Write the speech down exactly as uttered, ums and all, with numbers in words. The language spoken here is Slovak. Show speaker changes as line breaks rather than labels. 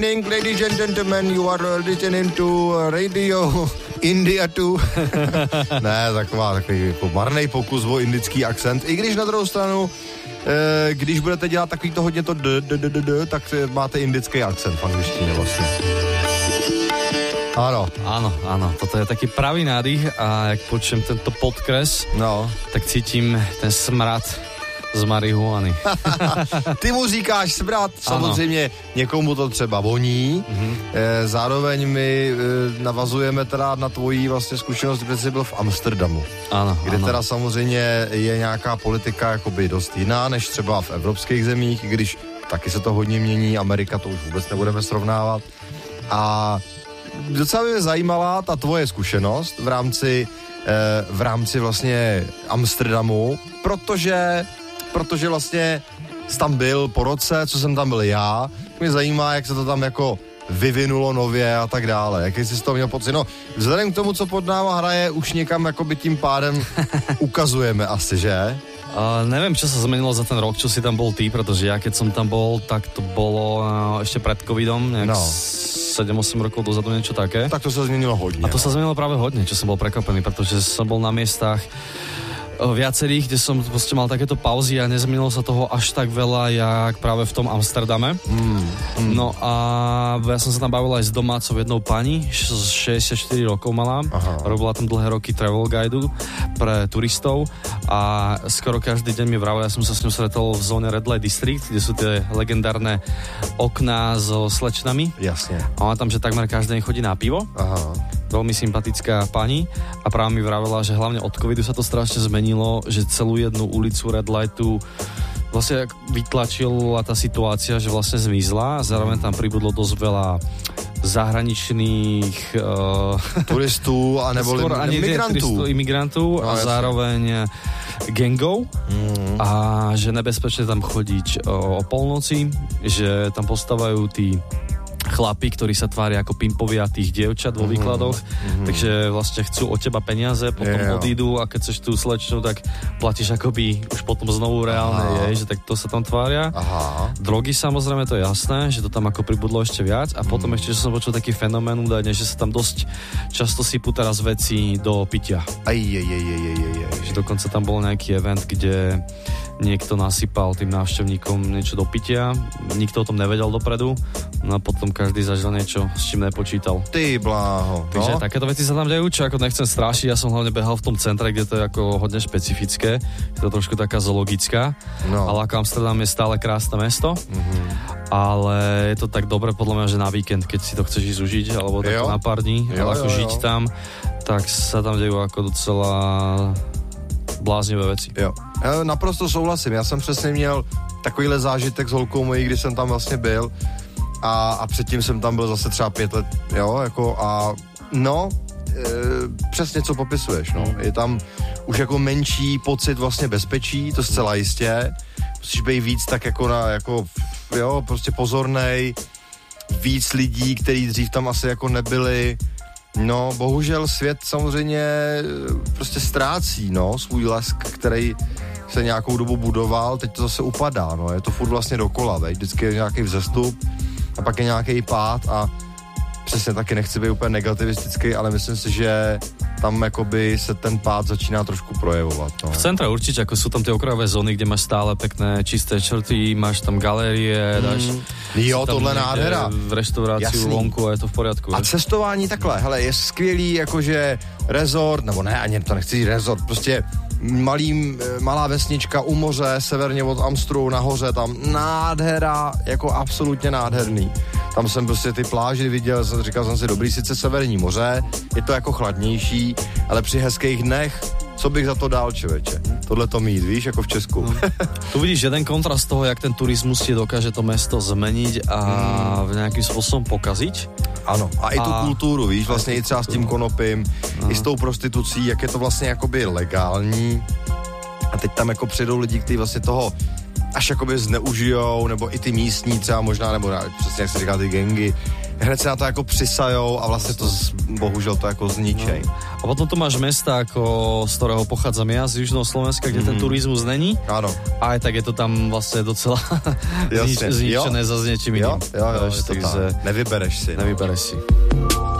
Ladies and gentlemen, you are listening to Radio India two. Ne, taková, takový jako marnej pokus o indický akcent. I když na druhou stranu, e, když budete dělat takový to hodně to d, d, d, d, d, tak máte indický akcent v angličtině vlastně. Áno.
Áno, áno, toto je taký pravý nádych a jak počujem tento podkres, no, tak cítim ten smrad z marihuany.
Ty mu říkáš smrad, samozřejmě ano. Někomu to třeba voní, mm-hmm. e, zároveň my e, navazujeme teda na tvojí vlastně zkušenost, kde jsi byl v Amsterdamu.
Ano,
kde
ano.
teda samozřejmě je nějaká politika jakoby dost jiná, než třeba v evropských zemích, když taky se to hodně mění, Amerika to už vůbec nebudeme srovnávat. A docela by mě zajímala ta tvoje zkušenost v rámci, e, v rámci vlastně Amsterdamu, protože protože vlastně jsi tam byl po roce, co jsem tam byl já, mě zajímá, jak se to tam jako vyvinulo nově a tak dále. Jaký jsi z toho měl pocit? No, vzhledem k tomu, co pod náma hraje, už někam jakoby tím pádem ukazujeme asi, že?
Uh, neviem, čo sa zmenilo za ten rok, čo si tam bol ty, pretože ja keď som tam bol, tak to bolo uh, ešte pred covidom, nejak no. sedem osem rokov dozadu, niečo také.
Tak to sa zmenilo hodne.
A to no. sa zmenilo práve hodne, čo som bol prekvapený, pretože som bol na miestach viacerých, kde som proste mal takéto pauzy a nezmenilo sa toho až tak veľa, jak práve v tom Amsterdame. Mm, mm. No a ja som sa tam bavil aj s domácou jednou pani, šesťdesiatštyri rokov mala, aha. Robila tam dlhé roky travel guide pre turistov a skoro každý deň mi vravila, ja som sa s ňou stretol v zóne Red Light District, kde sú tie legendárne okná so slečnami.
Jasne.
A ona tam, že takmer každý deň chodí na pivo. Aha. Veľmi sympatická pani a práve mi vravela, že hlavne od covidu sa to strašne zmenilo, že celú jednu ulicu Red Lightu vlastne vytlačila tá situácia, že vlastne zmizla a zároveň tam pribudlo dosť veľa zahraničných uh,
turistů a nebo imigrantů.
imigrantů no, a zároveň gangov mm. a že nebezpečne tam chodiť uh, o polnoci, že tam postávajú tí chlapi, ktorí sa tvária ako pimpovia tých dievčat vo výkladoch, mm-hmm. takže vlastne chcú od teba peniaze, potom yeah. odídu a keď chceš tú slečnú, tak platíš akoby už potom znovu reálne, je, že tak to sa tam tvária. Aha. Drogy samozrejme, to je jasné, že to tam ako pribudlo ešte viac a potom mm. ešte, že som počul taký fenomén údajne, že sa tam dosť často sypú teraz veci do pitia.
Aj, aj, aj, aj, aj, aj.
Že dokonca tam bol nejaký event, kde niekto nasypal tým návštevníkom niečo do pitia, nikto o tom nevedel dopredu, no a potom každý zažil niečo, s čím nepočítal.
Ty bláho.
Takže
no?
takéto veci sa tam dejú, čo ako nechcem strášiť, ja som hlavne behal v tom centre, kde to je ako hodne špecifické, je to trošku taká zoologická, no. Ale ako Amsterdam je stále krásne mesto, mm-hmm. ale je to tak dobre podľa mňa, že na víkend, keď si to chceš ísť užiť, alebo tak na pár dní, jo, ale ako jo, žiť jo. tam, tak sa tam dejú ako docela bláznivé veci.
Jo. Já naprosto souhlasím, já jsem přesně měl takovýhle zážitek s holkou mojí, když jsem tam vlastně byl a, a předtím jsem tam byl zase třeba pět let, jo, jako a no, e, přesně co popisuješ, no, je tam už jako menší pocit vlastně bezpečí, to zcela jistě, musíš být víc tak jako na, jako, jo, prostě pozornej, víc lidí, kteří dřív tam asi jako nebyli. No, bohužel svět samozřejmě prostě ztrácí, no, svůj lesk, který se nějakou dobu budoval, teď to zase upadá, no, je to furt vlastně dokola, veď, vždycky je nějaký vzestup a pak je nějaký pád a přesně taky nechci být úplně negativistický, ale myslím si, že tam jakoby se ten pád začíná trošku projevovat. No.
V centre určite, ako sú tam tie okrajové zóny, kde máš stále pekné čisté črty, máš tam galérie, mm. dáš
jo, tohle nádhera.
V reštauráciu vonku a je to v poriadku.
A cestování takhle, hele, je skvělý, jakože rezort, nebo ne, ani to nechci říct rezort, prostě malý, malá vesnička u moře, severně od Amstru, nahoře, tam nádhera, jako absolutně nádherný. Tam jsem prostě ty pláže viděl, jsem, říkal jsem si, dobrý, sice severní moře, je to jako chladnější, ale při hezkých dnech, co bych za to dal, člověče? Tohle to mít, víš, jako v Česku.
No. Tu vidíš jeden kontrast toho, jak ten turismus ti dokáže to mesto zmeniť a v nejakým spôsobom pokaziť.
Ano, a i tu a... kulturu, víš, vlastně i třeba s tím konopím, a... i s tou prostitucí, jak je to vlastně jakoby legální. A teď tam jako přijdou lidi, kteří vlastně toho až jakoby zneužijou, nebo i ty místní třeba možná, nebo ne, přesně jak se říká, ty gangy, hned se na to jako přisajou a vlastně to z, bohužel to jako zničej.
No. A potom tu máš mesta, ako, z ktorého pochádzam ja, z Južného Slovenska, kde mm. ten turizmus není.
Áno.
A aj tak je to tam vlastne docela znič, zničené za s niečím iným.
Jo, jo, jo, je to tak. Nevybereš si.
Nevybereš no. si.